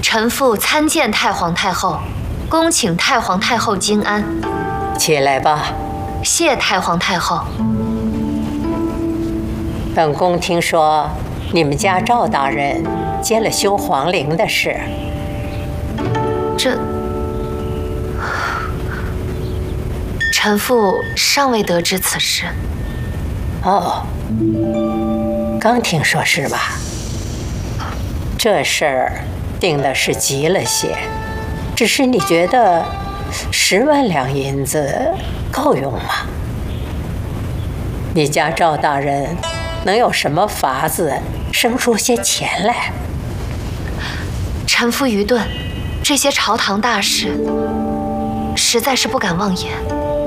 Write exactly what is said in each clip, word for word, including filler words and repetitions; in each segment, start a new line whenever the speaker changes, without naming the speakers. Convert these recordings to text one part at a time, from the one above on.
臣妇参见太皇太后，恭请太皇太后金安。
起来吧。
谢太皇太后。
本宫听说你们家赵大人接了修皇陵的事。
这，臣妇尚未得知此事。
哦，刚听说是吧？这事儿定的是急了些，只是你觉得十万两银子够用吗？你家赵大人能有什么法子生出些钱来？
臣妇愚钝，这些朝堂大事，实在是不敢妄言。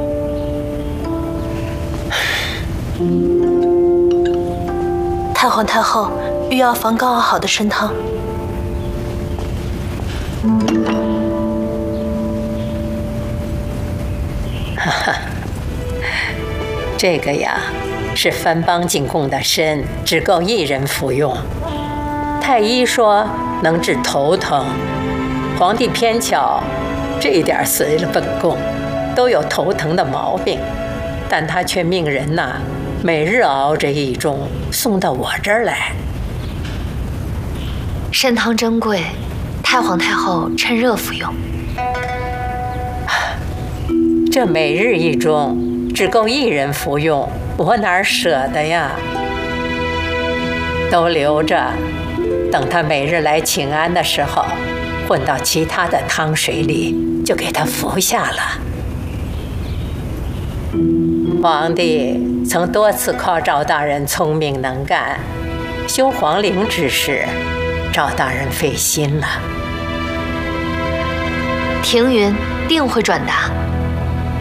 太皇太后，御药房刚熬好的参汤。
哈哈，这个呀，是藩邦进贡的参，只够一人服用。太医说能治头疼，皇帝偏巧这一点随了本宫，都有头疼的毛病，但他却命人呐，每日熬着一盅送到我这儿来。
参汤珍贵，太皇太后趁热服用。
这每日一盅只够一人服用，我哪舍得呀？都留着，等他每日来请安的时候，混到其他的汤水里，就给他服下了。皇帝曾多次夸赵大人聪明能干，修皇陵之事，赵大人费心了。
停云定会转达。